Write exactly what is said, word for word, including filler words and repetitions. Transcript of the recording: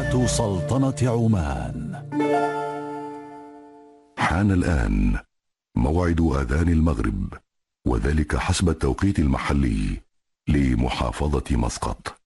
إذاعة سلطنة عمان. حان الآن موعد آذان المغرب، وذلك حسب التوقيت المحلي لمحافظة مسقط.